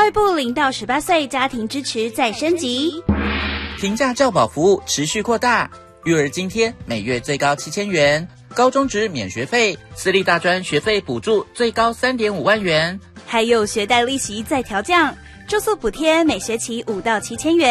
育部0到18岁家庭支持再升级。 平价教保服务持续扩大，育儿津贴每月最高7000元，高中职免学费，私立大专学费补助最高3.5万元， 还有学贷利息再调降，住宿补贴每学期5到7000元。